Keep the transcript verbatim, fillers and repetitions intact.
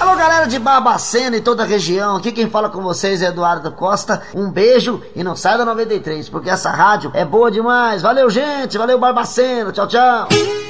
Alô, galera de Barbacena e toda a região, aqui quem fala com vocês é Eduardo Costa. Um beijo e não sai da noventa e três, porque essa rádio é boa demais. Valeu, gente, valeu, Barbacena, tchau, tchau.